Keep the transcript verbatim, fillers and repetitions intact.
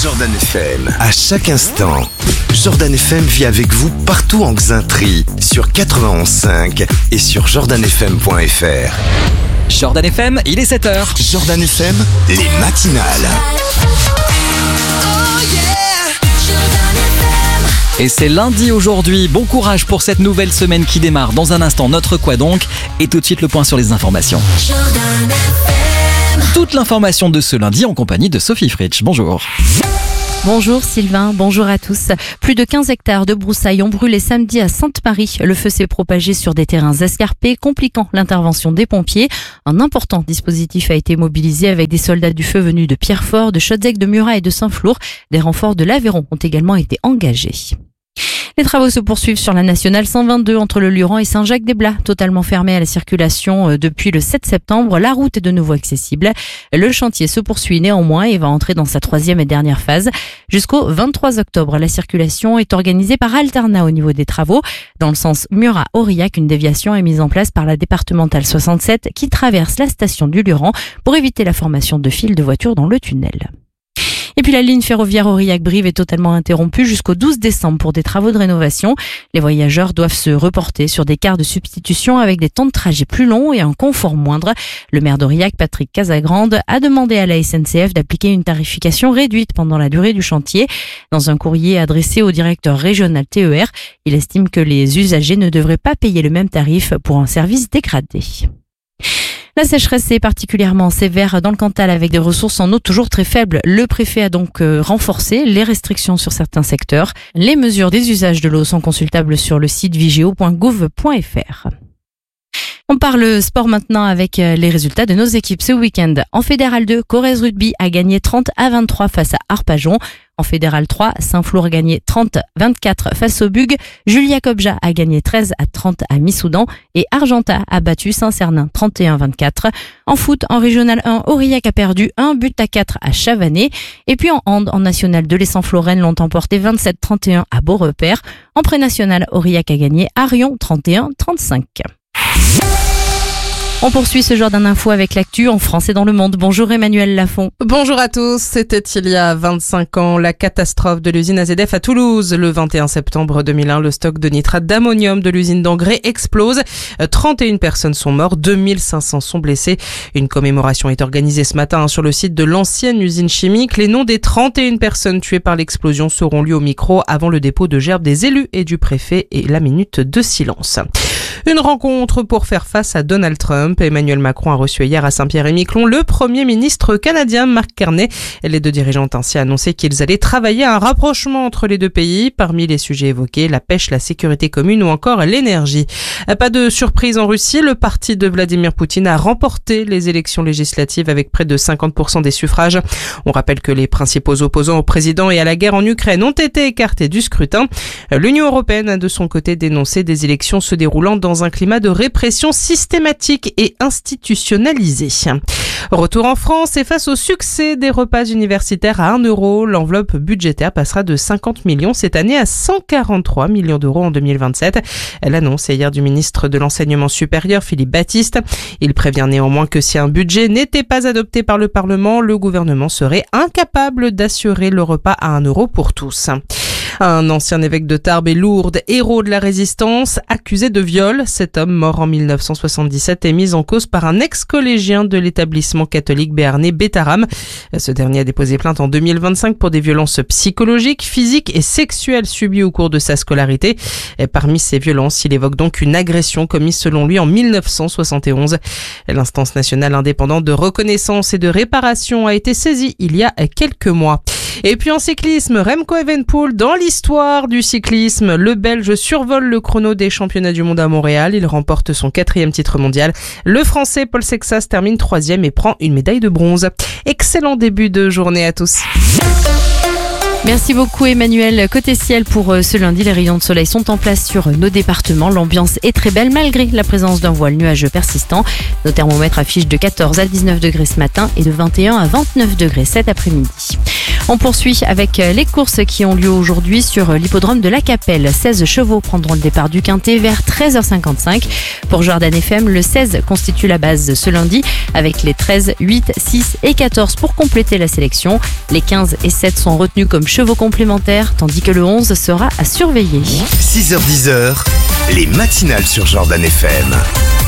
Jordan F M, à chaque instant. Jordan F M vit avec vous partout en Xaintrie, sur quatre-vingt-onze cinq et sur jordan f m point f r. Jordan F M, il est sept heures. Jordan F M, les matinales. Et c'est lundi aujourd'hui. Bon courage pour cette nouvelle semaine qui démarre. Dans un instant, notre quoi donc. Et tout de suite, le point sur les informations. Toute l'information de ce lundi en compagnie de Sophie Fritsch. Bonjour. Bonjour Sylvain, bonjour à tous. Plus de quinze hectares de broussailles ont brûlé samedi à Sainte-Marie. Le feu s'est propagé sur des terrains escarpés, compliquant l'intervention des pompiers. Un important dispositif a été mobilisé avec des soldats du feu venus de Pierrefort, de Chaudzec, de Murat et de Saint-Flour. Des renforts de l'Aveyron ont également été engagés. Les travaux se poursuivent sur la nationale cent vingt-deux entre le Luran et Saint-Jacques-des-Blats, totalement fermée à la circulation depuis le sept septembre. La route est de nouveau accessible. Le chantier se poursuit néanmoins et va entrer dans sa troisième et dernière phase. Jusqu'au vingt-trois octobre, la circulation est organisée par alternat au niveau des travaux. Dans le sens Murat-Aurillac, une déviation est mise en place par la départementale soixante-sept qui traverse la station du Luran pour éviter la formation de files de voitures dans le tunnel. Et puis la ligne ferroviaire Aurillac-Brive est totalement interrompue jusqu'au douze décembre pour des travaux de rénovation. Les voyageurs doivent se reporter sur des cars de substitution avec des temps de trajet plus longs et un confort moindre. Le maire d'Aurillac, Patrick Casagrande, a demandé à la S N C F d'appliquer une tarification réduite pendant la durée du chantier. Dans un courrier adressé au directeur régional T E R, il estime que les usagers ne devraient pas payer le même tarif pour un service dégradé. La sécheresse est particulièrement sévère dans le Cantal avec des ressources en eau toujours très faibles. Le préfet a donc renforcé les restrictions sur certains secteurs. Les mesures des usages de l'eau sont consultables sur le site vigéo point gouv point f r. On parle sport maintenant avec les résultats de nos équipes ce week-end. En Fédéral deux, Corrèze Rugby a gagné trente à vingt-trois face à Arpajon. En Fédéral trois, Saint-Flour a gagné trente à vingt-quatre face au Bug. Julia Kobja a gagné treize à trente à Missoudan et Argentat a battu Saint-Cernin trente et un à vingt-quatre. En foot, en Régional un, Aurillac a perdu un but à quatre à Chavanay. Et puis en hand, en National deux, les Saint-Florennes l'ont emporté vingt-sept à trente et un à Beaurepaire. En pré-national, Aurillac a gagné Arion trente et un à trente-cinq. On poursuit ce Jordan Info avec l'actu en France et dans le monde. Bonjour Emmanuel Lafont. Bonjour à tous. C'était il y a vingt-cinq ans la catastrophe de l'usine A Z F à Toulouse. Le vingt et un septembre deux mille un, le stock de nitrate d'ammonium de l'usine d'engrais explose. trente et une personnes sont mortes, deux mille cinq cents sont blessées. Une commémoration est organisée ce matin sur le site de l'ancienne usine chimique. Les noms des trente et une personnes tuées par l'explosion seront lus au micro avant le dépôt de gerbes des élus et du préfet et la minute de silence. Une rencontre pour faire face à Donald Trump. Emmanuel Macron a reçu hier à Saint-Pierre-et-Miquelon le Premier ministre canadien Mark Carney. Les deux dirigeants ont ainsi annoncé qu'ils allaient travailler à un rapprochement entre les deux pays. Parmi les sujets évoqués, la pêche, la sécurité commune ou encore l'énergie. Pas de surprise en Russie, le parti de Vladimir Poutine a remporté les élections législatives avec près de cinquante pour cent des suffrages. On rappelle que les principaux opposants au président et à la guerre en Ukraine ont été écartés du scrutin. L'Union européenne a de son côté dénoncé des élections se déroulant dans un climat de répression systématique et institutionnalisé. Retour en France et face au succès des repas universitaires à un euro, l'enveloppe budgétaire passera de cinquante millions cette année à cent quarante-trois millions d'euros en deux mille vingt-sept. L'annonce est hier du ministre de l'Enseignement supérieur, Philippe Baptiste. Il prévient néanmoins que si un budget n'était pas adopté par le Parlement, le gouvernement serait incapable d'assurer le repas à un euro pour tous. Un ancien évêque de Tarbes et Lourdes, héros de la résistance, accusé de viol. Cet homme, mort en mille neuf cent soixante-dix-sept, est mis en cause par un ex-collégien de l'établissement catholique béarnais Bétaram. Ce dernier a déposé plainte en deux mille vingt-cinq pour des violences psychologiques, physiques et sexuelles subies au cours de sa scolarité. Et parmi ces violences, il évoque donc une agression commise selon lui en mille neuf cent soixante et onze. L'instance nationale indépendante de reconnaissance et de réparation a été saisie il y a quelques mois. Et puis en cyclisme, Remco Evenepoel, dans l'histoire du cyclisme, le Belge survole le chrono des championnats du monde à Montréal. Il remporte son quatrième titre mondial. Le Français Paul Sexas termine troisième et prend une médaille de bronze. Excellent début de journée à tous. Merci beaucoup Emmanuel. Côté ciel pour ce lundi, les rayons de soleil sont en place sur nos départements. L'ambiance est très belle malgré la présence d'un voile nuageux persistant. Nos thermomètres affichent de quatorze à dix-neuf degrés ce matin et de vingt et un à vingt-neuf degrés cet après-midi. On poursuit avec les courses qui ont lieu aujourd'hui sur l'hippodrome de la Capelle. seize chevaux prendront le départ du Quintet vers treize heures cinquante-cinq. Pour Jordan F M, le seize constitue la base ce lundi avec les treize, huit, six et quatorze pour compléter la sélection. Les quinze et sept sont retenus comme chevaux complémentaires tandis que le onze sera à surveiller. six heures dix, les matinales sur Jordan F M.